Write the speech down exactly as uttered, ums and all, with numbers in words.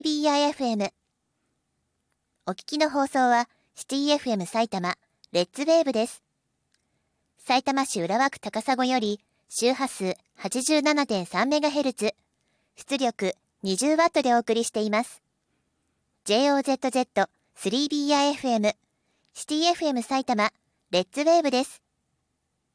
ビーアイエフエム。お聞きの放送はシティ エフエム 埼玉レッツウェーブです。さいたま市浦和区高砂より周波数 はちじゅうななてんさんメガヘルツ、出力 にじゅうワット でお送りしています。ジェイオーゼットゼットスリービーアイエフエム シティ エフエム 埼玉レッツウェーブです。